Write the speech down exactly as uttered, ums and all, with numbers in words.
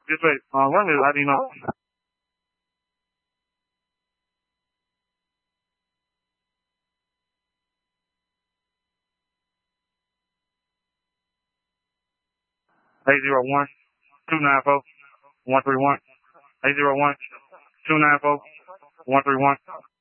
Just wait. Uh, run this I D number. Eight zero one two nine four one three one. Eight zero one two nine four one three one.